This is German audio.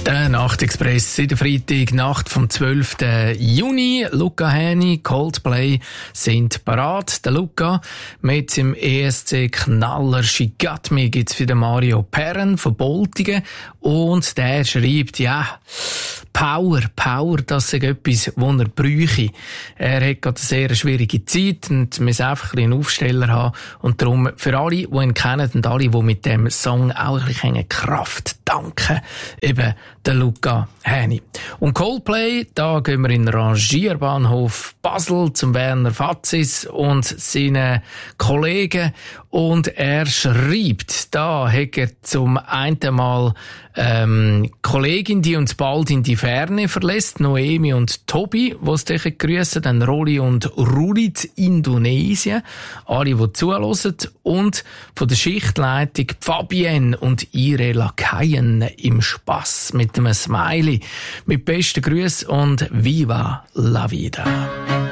Der Nachtexpress in der Freitagnacht vom 12. Juni. Luca Hänni, Coldplay sind parat. Der Luca mit dem ESC-Knaller «She Got Me» gibt's für den Mario Perren von Boltingen. Und der schreibt, ja, Power, das ist etwas, was er bräuchte. Er hat gerade eine sehr schwierige Zeit und muss einfach einen Aufsteller haben. Und darum für alle, die ihn kennen und alle, die mit dem Song auch ein bisschen Kraft danken, eben der Luca Hänni. Und Coldplay, da gehen wir in den Rangierbahnhof Basel zum Werner Fatzis und seinen Kollegen. Und er schreibt, da hat er zum einen Mal Kollegin, die uns bald in die Ferne verlässt, Noemi und Tobi, die es dich grüßen, dann Rolli und Rulit Indonesien, alle, die zuhören, und von der Schichtleitung Fabienne und ihre Lakaien im Spass mit einem Smiley. Mit besten Grüßen und Viva la Vida.